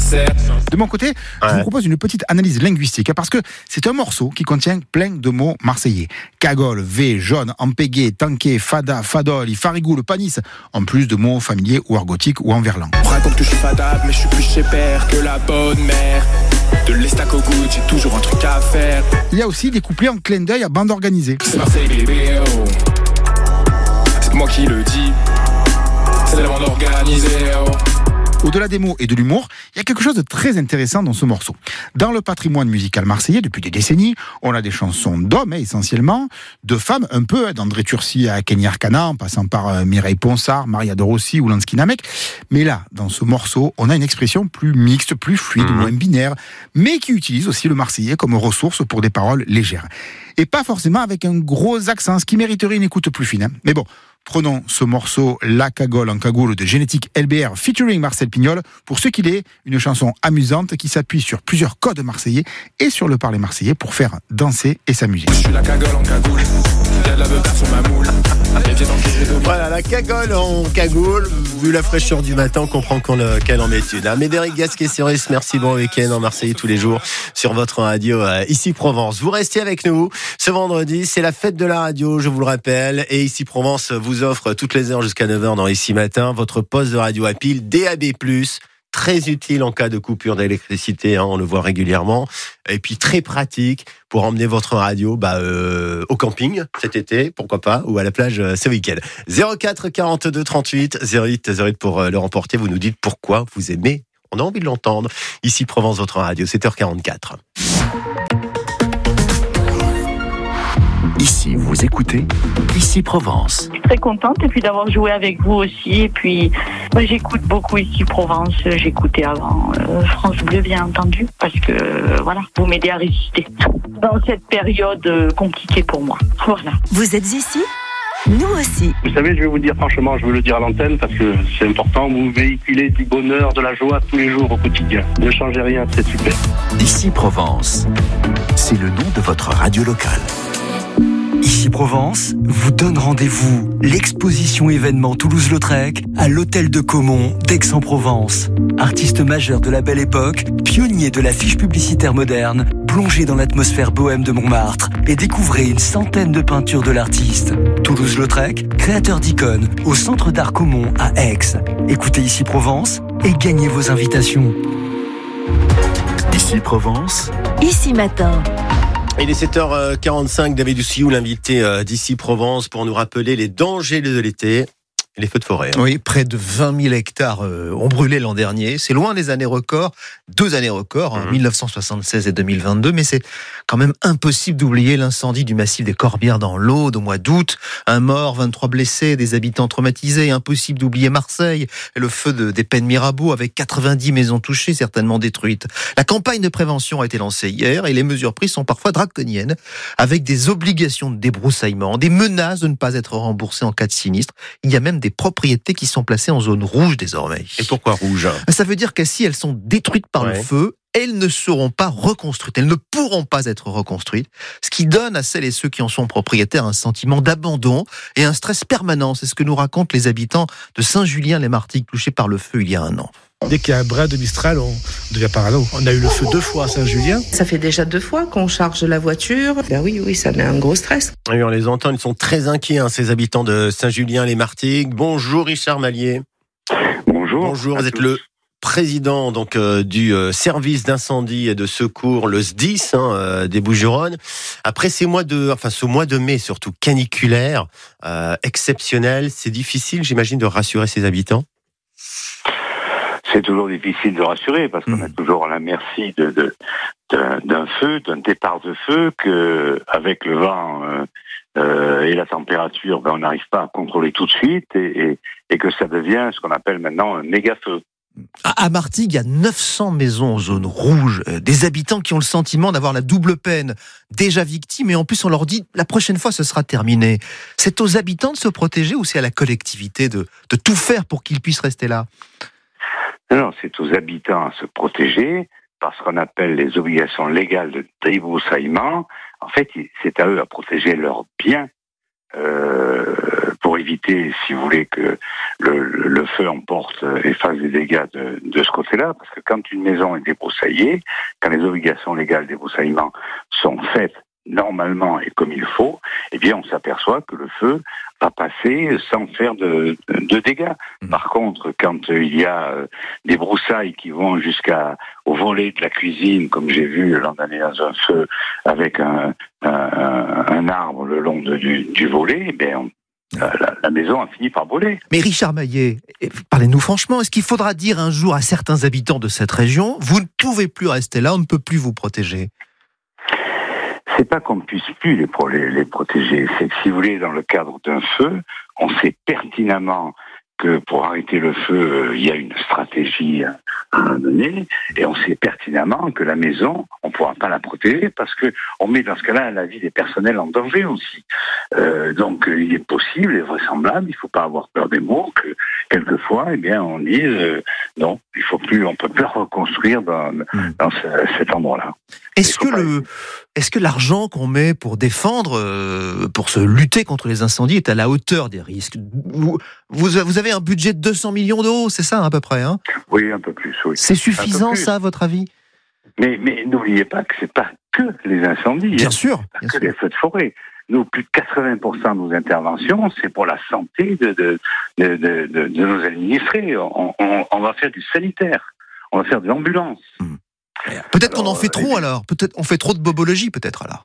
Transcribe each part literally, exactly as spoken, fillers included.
nécessaire. De mon côté, ouais. je vous propose une petite analyse linguistique, parce que c'est un morceau qui contient plein de mots marseillais. Cagole, V, jaune, ampégué, tanké, fada, fadol, farigoule, panis, en plus de mots familiers ou argotiques ou en verlan. On raconte que je suis fadable, mais je suis plus chez père que la bonne mère. De l'estac au goût, j'ai toujours un truc à faire. Il y a aussi des couplets en clin d'œil à bande organisée. C'est Marseille bébé, oh. C'est moi qui le dis. C'est la bande organisée, oh. Au-delà des mots et de l'humour, il y a quelque chose de très intéressant dans ce morceau. Dans le patrimoine musical marseillais, depuis des décennies, on a des chansons d'hommes, essentiellement, de femmes, un peu, d'André Turcy à Kenny Arcana, en passant par Mireille Ponsard, Maria de Rossi ou Lansky Namek. Mais là, dans ce morceau, on a une expression plus mixte, plus fluide, mmh. moins binaire, mais qui utilise aussi le marseillais comme ressource pour des paroles légères. Et pas forcément avec un gros accent, ce qui mériterait une écoute plus fine. Hein. Mais bon, prenons ce morceau La Cagole en cagoule de Génétique L B R featuring Marcel Pignol pour ce qu'il est, une chanson amusante qui s'appuie sur plusieurs codes marseillais et sur le parler marseillais pour faire danser et s'amuser. Je suis la cagole en cagoule, y'a de la beurre sur ma moule. Voilà, la cagole en cagoule, vu la fraîcheur du matin, on comprend qu'on, euh, qu'elle en est une. Hein. Médéric Gasquet-Cyrus, merci, bon week-end en Marseille tous les jours sur votre radio euh, Ici Provence. Vous restez avec nous ce vendredi, c'est la fête de la radio, je vous le rappelle, et Ici Provence vous offre toutes les heures jusqu'à neuf heures dans Ici Matin, votre poste de radio à pile D A B plus, très utile en cas de coupure d'électricité, hein, on le voit régulièrement, et puis très pratique pour emmener votre radio bah, euh, au camping cet été, pourquoi pas, ou à la plage euh, ce week-end. zéro quatre quarante-deux trente-huit zéro huit zéro huit pour euh, le remporter, vous nous dites pourquoi vous aimez, on a envie de l'entendre, Ici Provence, votre radio, sept heures quarante-quatre. Ici, vous écoutez Ici Provence. Je suis très contente et puis d'avoir joué avec vous aussi. Et puis, moi, j'écoute beaucoup Ici Provence. J'écoutais avant euh, France Bleu, bien entendu, parce que euh, voilà, vous m'aidez à résister dans cette période euh, compliquée pour moi. Voilà. Vous êtes ici ? Nous aussi. Vous savez, je vais vous dire franchement, je veux le dire à l'antenne parce que c'est important, vous véhiculez du bonheur, de la joie tous les jours au quotidien. Ne changez rien, c'est super. Ici Provence, c'est le nom de votre radio locale. Ici Provence vous donne rendez-vous l'exposition événement Toulouse-Lautrec à l'hôtel de Caumont d'Aix-en-Provence. Artiste majeur de la belle époque, pionnier de l'affiche publicitaire moderne, plongez dans l'atmosphère bohème de Montmartre et découvrez une centaine de peintures de l'artiste. Toulouse-Lautrec, créateur d'icônes au centre d'art Caumont à Aix. Écoutez Ici Provence et gagnez vos invitations. Ici Provence, Ici Matin. Il est sept heures quarante-cinq, David Douciou, l'invité d'Ici Provence, pour nous rappeler les dangers de l'été. Les feux de forêt. Hein. Oui, près de vingt mille hectares euh, ont brûlé l'an dernier. C'est loin des années records, deux années records, mmh. hein, mille neuf cent soixante-seize et deux mille vingt-deux, mais c'est quand même impossible d'oublier l'incendie du massif des Corbières dans l'Aude au mois d'août. Un mort, vingt-trois blessés, des habitants traumatisés. Impossible d'oublier Marseille, et le feu de, des Pennes Mirabeau avec quatre-vingt-dix maisons touchées, certainement détruites. La campagne de prévention a été lancée hier et les mesures prises sont parfois draconiennes, avec des obligations de débroussaillement, des menaces de ne pas être remboursées en cas de sinistre. Il y a même des propriétés qui sont placées en zone rouge désormais. Et pourquoi rouge ? Ça veut dire que si elles sont détruites par ouais. le feu, elles ne seront pas reconstruites, elles ne pourront pas être reconstruites, ce qui donne à celles et ceux qui en sont propriétaires un sentiment d'abandon et un stress permanent. C'est ce que nous racontent les habitants de Saint-Julien-les-Martigues touchés par le feu il y a un an. Dès qu'il y a un brin de Mistral, on devient parano. On a eu le feu deux fois à Saint-Julien. Ça fait déjà deux fois qu'on charge la voiture. Ben oui, oui, ça met un gros stress. Oui, on les entend, ils sont très inquiets, hein, ces habitants de Saint-Julien-les-Martigues. Bonjour Richard Mallier. Bonjour. Bonjour, vous êtes tous. Le président donc euh, du euh, service d'incendie et de secours, le S D I S, hein, euh, des Bouches-du-Rhône. Après ces mois de, enfin ce mois de mai surtout caniculaire, euh, exceptionnel, c'est difficile, j'imagine, de rassurer ces habitants. C'est toujours difficile de rassurer parce qu'on mmh. est toujours à la merci de, de, de, d'un feu, d'un départ de feu que, avec le vent euh, euh, et la température, ben, on n'arrive pas à contrôler tout de suite et, et, et que ça devient ce qu'on appelle maintenant un méga feu. À Martigues, il y a neuf cents maisons en zone rouge, des habitants qui ont le sentiment d'avoir la double peine, déjà victimes, et en plus on leur dit la prochaine fois ce sera terminé. C'est aux habitants de se protéger ou c'est à la collectivité de, de tout faire pour qu'ils puissent rester là ? Non, c'est aux habitants à se protéger par ce qu'on appelle les obligations légales de débroussaillement. En fait, c'est à eux à protéger leurs biens euh, pour éviter, si vous voulez, que le, le feu emporte et fasse des dégâts de, de ce côté-là, parce que quand une maison est débroussaillée, quand les obligations légales de débroussaillement sont faites normalement et comme il faut, eh bien on s'aperçoit que le feu va passer sans faire de, de dégâts. Par contre, quand il y a des broussailles qui vont jusqu'à au volet de la cuisine, comme j'ai vu l'an dernier dans un feu avec un, un, un arbre le long de, du, du volet, eh bien on, la, la maison a fini par brûler. Mais Richard Maillet, parlez-nous franchement, est-ce qu'il faudra dire un jour à certains habitants de cette région, vous ne pouvez plus rester là, on ne peut plus vous protéger? C'est pas qu'on ne puisse plus les, pro- les, les protéger, c'est que si vous voulez, dans le cadre d'un feu, on sait pertinemment que pour arrêter le feu, il y a une stratégie à donner, et on sait pertinemment que la maison, on ne pourra pas la protéger parce que on met dans ce cas-là la vie des personnels en danger aussi. Euh, donc il est possible et vraisemblable, il ne faut pas avoir peur des mots, que quelquefois, eh bien, on dise euh, non, il faut plus, on peut plus reconstruire dans, dans ce, cet endroit-là. Est-ce que le, est-ce que l'argent qu'on met pour défendre, euh, pour se lutter contre les incendies est à la hauteur des risques? Vous, vous, vous avez un budget de deux cents millions d'euros, c'est ça à peu près, hein? Oui, un peu plus, oui. C'est suffisant, ça, à votre avis? Mais, mais n'oubliez pas que c'est pas que les incendies. Bien hein. sûr. Pas Bien que sûr. les feux de forêt. Nous, plus de quatre-vingts pour cent de nos interventions, c'est pour la santé de, de, de, de, de, de nos administrés. On, on, on va faire du sanitaire. On va faire de l'ambulance. Mmh. Peut-être alors, qu'on en fait trop, euh, alors. Peut-être, on fait trop de bobologie, peut-être, alors.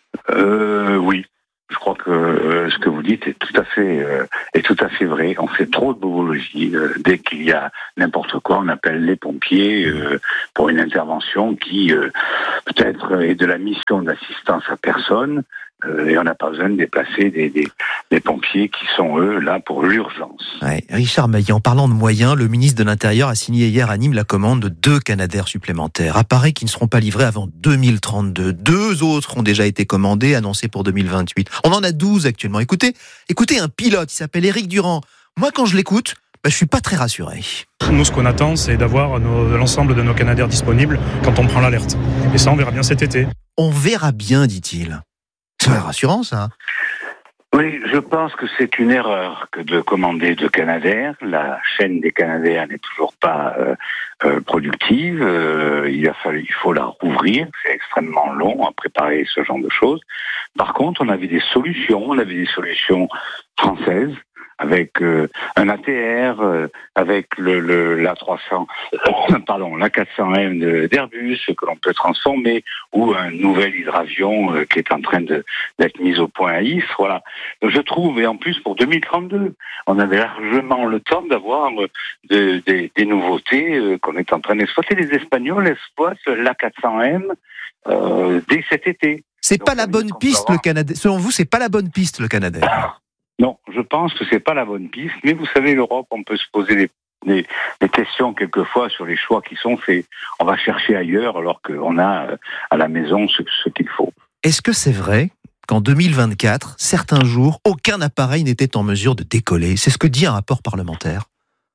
Euh, oui. Je crois que euh, ce que vous dites est tout à fait euh, est tout à fait vrai. On fait trop de bobologie. Euh, dès qu'il y a n'importe quoi, on appelle les pompiers euh, pour une intervention qui euh, peut-être est de la mission d'assistance à personne. Euh, et on n'a pas besoin de déplacer des, des, des pompiers qui sont, eux, là pour l'urgence. Ouais. Richard Maillet, en parlant de moyens, le ministre de l'Intérieur a signé hier à Nîmes la commande de deux Canadair supplémentaires, appareils qui ne seront pas livrés avant deux mille trente-deux. Deux autres ont déjà été commandés, annoncés pour deux mille vingt-huit. On en a douze actuellement. Écoutez, écoutez un pilote, il s'appelle Éric Durand. Moi, quand je l'écoute, bah, je suis pas très rassuré. Nous, ce qu'on attend, c'est d'avoir nos, l'ensemble de nos Canadair disponibles quand on prend l'alerte. Et ça, on verra bien cet été. On verra bien, dit-il. C'est pas rassurant, ça. Oui, je pense que c'est une erreur que de commander de Canadair. La chaîne des Canadair n'est toujours pas euh, euh, productive. Euh, il a fallu, il faut la rouvrir. C'est extrêmement long à préparer ce genre de choses. Par contre, on avait des solutions. On avait des solutions françaises avec euh, un A T R, euh, avec le, le l'A trois cents, euh, pardon, l'A quatre cents M de, d'Airbus que l'on peut transformer, ou un nouvel hydravion euh, qui est en train de, d'être mis au point à Istres. Voilà. Donc je trouve, et en plus pour deux mille trente-deux, on avait largement le temps d'avoir euh, de, de, des nouveautés euh, qu'on est en train d'exploiter. Les Espagnols exploitent l'A quatre cents M euh, dès cet été. C'est Donc, pas la bonne piste, avoir... le Canadair. Selon vous, c'est pas la bonne piste, le Canadair. Non, je pense que c'est pas la bonne piste, mais vous savez, l'Europe, on peut se poser des, des, des questions quelquefois sur les choix qui sont faits. On va chercher ailleurs alors qu'on a à la maison ce, ce qu'il faut. Est-ce que c'est vrai qu'en deux mille vingt-quatre, certains jours, aucun appareil n'était en mesure de décoller? C'est ce que dit un rapport parlementaire.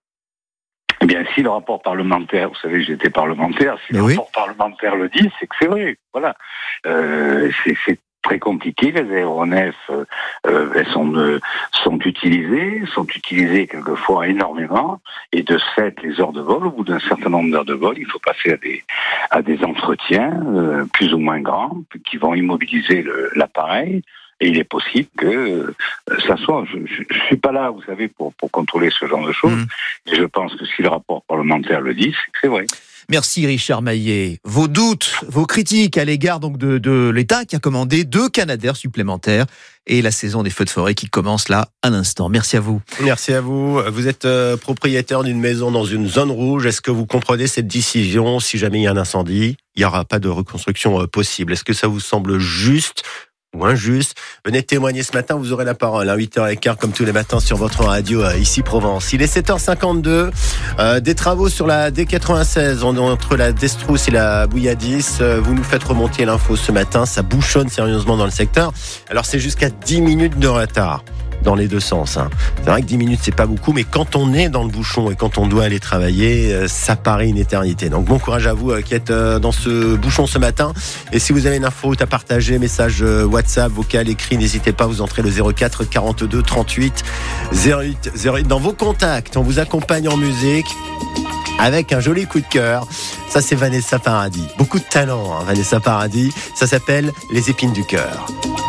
Eh bien, si le rapport parlementaire, vous savez, j'étais parlementaire, si mais le oui. rapport parlementaire le dit, c'est que c'est vrai. Voilà. Euh, c'est, c'est très compliqué. Les aéronefs, euh, elles sont, euh, sont utilisées, sont utilisées quelquefois énormément, et de fait, les heures de vol, au bout d'un certain nombre d'heures de vol, il faut passer à des, à des entretiens euh, plus ou moins grands, qui vont immobiliser le, l'appareil, et il est possible que euh, ça soit... Je ne suis pas là, vous savez, pour, pour contrôler ce genre de choses, mmh. et je pense que si le rapport parlementaire le dit, c'est que c'est vrai. Merci Richard Maillet. Vos doutes, vos critiques à l'égard donc de, de l'État qui a commandé deux Canadair supplémentaires et la saison des feux de forêt qui commence là à l'instant. Merci à vous. Merci à vous. Vous êtes euh, propriétaire d'une maison dans une zone rouge. Est-ce que vous comprenez cette décision? Si jamais il y a un incendie, il n'y aura pas de reconstruction euh, possible. Est-ce que ça vous semble juste ou injuste? Venez témoigner ce matin, vous aurez la parole à huit heures quinze comme tous les matins sur votre radio euh, ici Provence. Il est sept heures cinquante-deux, euh, des travaux sur la D quatre-vingt-seize entre la Destrousse et la Bouilladis. Euh, vous nous faites remonter l'info ce matin, ça bouchonne sérieusement dans le secteur. Alors c'est jusqu'à dix minutes de retard. dans les deux sens. Hein. C'est vrai que dix minutes, c'est pas beaucoup, mais quand on est dans le bouchon et quand on doit aller travailler, euh, ça paraît une éternité. Donc bon courage à vous euh, qui êtes euh, dans ce bouchon ce matin. Et si vous avez une info à partager, message euh, WhatsApp, vocal, écrit, n'hésitez pas, vous entrez le zéro quatre quarante-deux trente-huit zéro huit zéro huit. Dans vos contacts, on vous accompagne en musique avec un joli coup de cœur. Ça, c'est Vanessa Paradis. Beaucoup de talent, hein, Vanessa Paradis. Ça s'appelle Les épines du cœur.